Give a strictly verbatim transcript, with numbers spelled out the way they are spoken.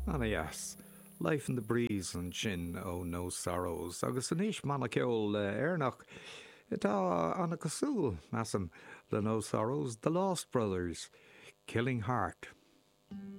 Anna yes, Life in the Breeze an sin ó No Sorrows, agus an isis manna ceol éarnach, itá anna cosúil measam le No Sorrows, The Lost Brothers, Killing Heart.